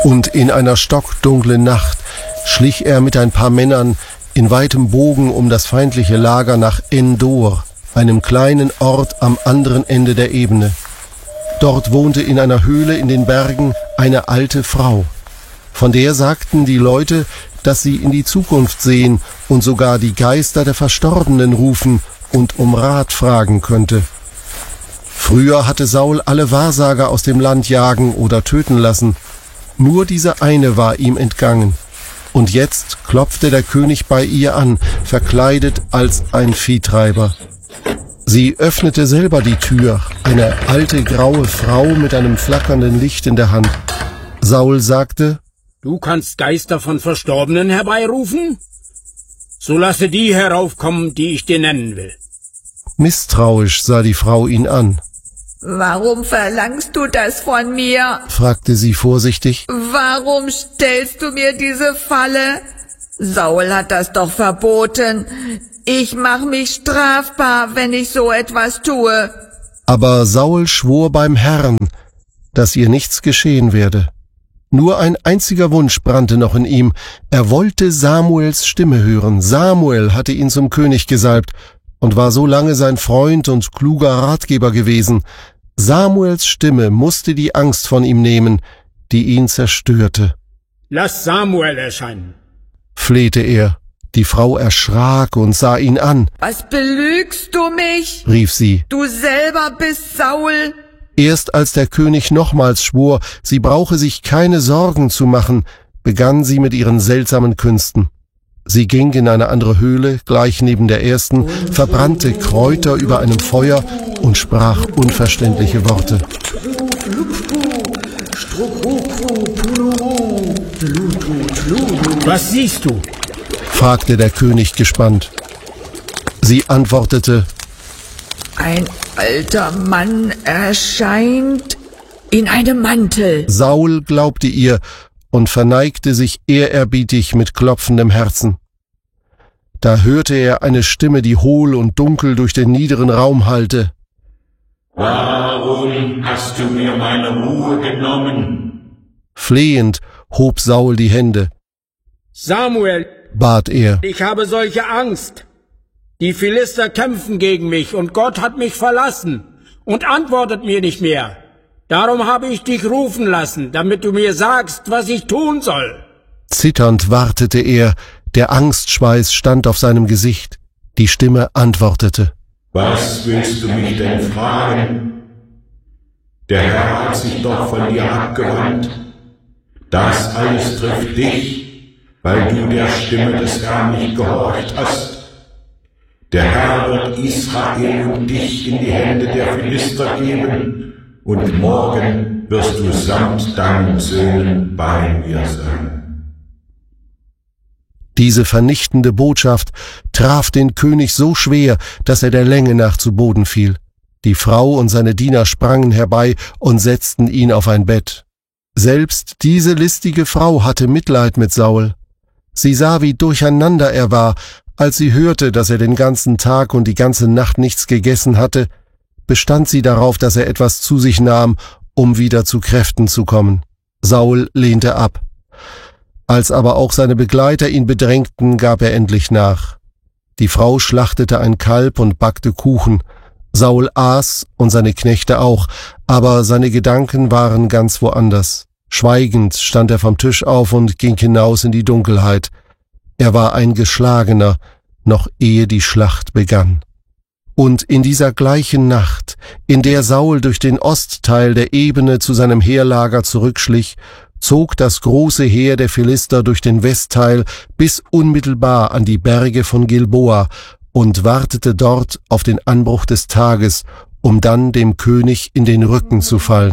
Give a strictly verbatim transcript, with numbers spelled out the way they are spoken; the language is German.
Und in einer stockdunklen Nacht schlich er mit ein paar Männern in weitem Bogen um das feindliche Lager nach Endor, einem kleinen Ort am anderen Ende der Ebene. Dort wohnte in einer Höhle in den Bergen eine alte Frau. Von der sagten die Leute, dass sie in die Zukunft sehen und sogar die Geister der Verstorbenen rufen und um Rat fragen könnte. Früher hatte Saul alle Wahrsager aus dem Land jagen oder töten lassen. Nur diese eine war ihm entgangen. Und jetzt klopfte der König bei ihr an, verkleidet als ein Viehtreiber. Sie öffnete selber die Tür, eine alte graue Frau mit einem flackernden Licht in der Hand. Saul sagte: Du kannst Geister von Verstorbenen herbeirufen? So lasse die heraufkommen, die ich dir nennen will. Misstrauisch sah die Frau ihn an. Warum verlangst du das von mir? Fragte sie vorsichtig. Warum stellst du mir diese Falle? Saul hat das doch verboten. Ich mache mich strafbar, wenn ich so etwas tue. Aber Saul schwor beim Herrn, dass ihr nichts geschehen werde. Nur ein einziger Wunsch brannte noch in ihm. Er wollte Samuels Stimme hören. Samuel hatte ihn zum König gesalbt und war so lange sein Freund und kluger Ratgeber gewesen. Samuels Stimme musste die Angst von ihm nehmen, die ihn zerstörte. Lass Samuel erscheinen, flehte er. Die Frau erschrak und sah ihn an. Was belügst du mich? Rief sie. Du selber bist Saul. Erst als der König nochmals schwor, sie brauche sich keine Sorgen zu machen, begann sie mit ihren seltsamen Künsten. Sie ging in eine andere Höhle, gleich neben der ersten, verbrannte Kräuter über einem Feuer und sprach unverständliche Worte. Was siehst du? Fragte der König gespannt. Sie antwortete: Ein alter Mann erscheint in einem Mantel. Saul glaubte ihr und verneigte sich ehrerbietig mit klopfendem Herzen. Da hörte er eine Stimme, die hohl und dunkel durch den niederen Raum hallte. Warum hast du mir meine Ruhe genommen? Flehend hob Saul die Hände. Samuel, bat er, ich habe solche Angst. Die Philister kämpfen gegen mich und Gott hat mich verlassen und antwortet mir nicht mehr. Darum habe ich dich rufen lassen, damit du mir sagst, was ich tun soll. Zitternd wartete er, der Angstschweiß stand auf seinem Gesicht. Die Stimme antwortete: Was willst du mich denn fragen? Der Herr hat sich doch von dir abgewandt. Das alles trifft dich, weil du der Stimme des Herrn nicht gehorcht hast. Der Herr wird Israel und dich in die Hände der Philister geben, und morgen wirst du samt deinen Söhnen bei mir sein. Diese vernichtende Botschaft traf den König so schwer, dass er der Länge nach zu Boden fiel. Die Frau und seine Diener sprangen herbei und setzten ihn auf ein Bett. Selbst diese listige Frau hatte Mitleid mit Saul. Sie sah, wie durcheinander er war, als sie hörte, dass er den ganzen Tag und die ganze Nacht nichts gegessen hatte, bestand sie darauf, dass er etwas zu sich nahm, um wieder zu Kräften zu kommen. Saul lehnte ab. Als aber auch seine Begleiter ihn bedrängten, gab er endlich nach. Die Frau schlachtete ein Kalb und backte Kuchen. Saul aß und seine Knechte auch, aber seine Gedanken waren ganz woanders. Schweigend stand er vom Tisch auf und ging hinaus in die Dunkelheit. Er war ein Geschlagener, noch ehe die Schlacht begann. Und in dieser gleichen Nacht, in der Saul durch den Ostteil der Ebene zu seinem Heerlager zurückschlich, zog das große Heer der Philister durch den Westteil bis unmittelbar an die Berge von Gilboa und wartete dort auf den Anbruch des Tages, um dann dem König in den Rücken zu fallen.